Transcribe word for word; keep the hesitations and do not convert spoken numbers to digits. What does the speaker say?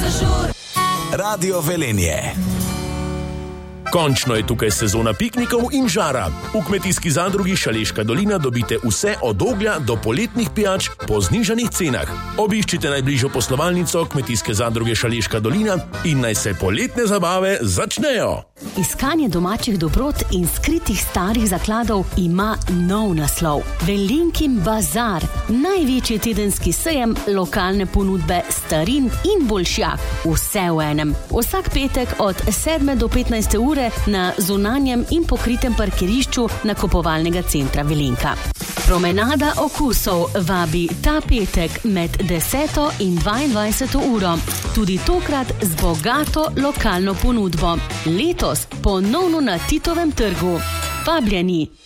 Radio Velenje. Končno je tukaj sezona piknikov in žara. V kmetijski zadrugi Šaleška dolina dobite vse od oglja do poletnih pijač po znižanih cenah. Obiščite najbližjo poslovalnico kmetijske zadruge Šaleška dolina in naj se poletne zabave začnejo. Iskanje domačih dobrot in skritih starih zakladov ima nov naslov. Velenjkin bazar, največji tedenski sejem lokalne ponudbe starin in boljšjak. Vse v enem. Vsak petek od sedme do petnajste ure na zunanjem in pokritem parkirišču nakupovalnega centra Velenjka. Promenada okusov vabi ta petek med deseto in dvaindvajseto uro. Tudi tokrat z bogato lokalno ponudbo. Letos ponovno na Titovem trgu. Vabljeni!